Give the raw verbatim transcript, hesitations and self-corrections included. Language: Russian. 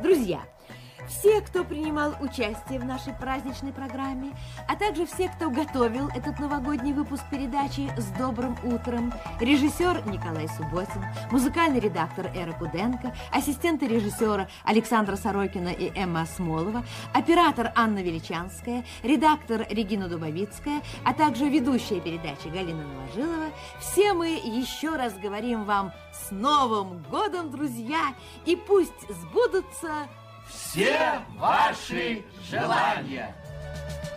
Друзья, все, кто принимал участие в нашей праздничной программе, а также все, кто готовил этот новогодний выпуск передачи «С добрым утром», режиссер Николай Субботин, музыкальный редактор Эра Куденко, ассистенты режиссера Александра Сорокина и Эмма Смолова, оператор Анна Величанская, редактор Регина Дубовицкая, а также ведущая передачи Галина Новожилова, все мы еще раз говорим вам с Новым годом, друзья, и пусть сбудутся все ваши желания!